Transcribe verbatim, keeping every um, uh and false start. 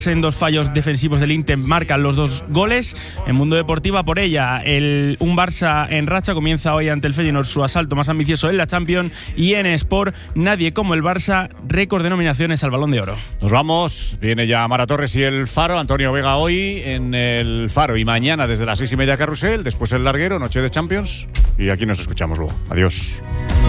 En dos fallos defensivos del Inter marcan los dos goles. En Mundo Deportiva, por ella, el, un Barça en racha comienza hoy ante el Feyenoord su asalto más ambicioso en la Champions. Y en Sport, nadie como el Barça, récord de nominaciones al Balón de Oro. Nos vamos, viene ya Mara Torres y el Faro. Antonio Vega hoy en el Faro y mañana desde las seis y media Carrusel, después el Larguero, noche de Champions. Y aquí nos escuchamos luego. Adiós.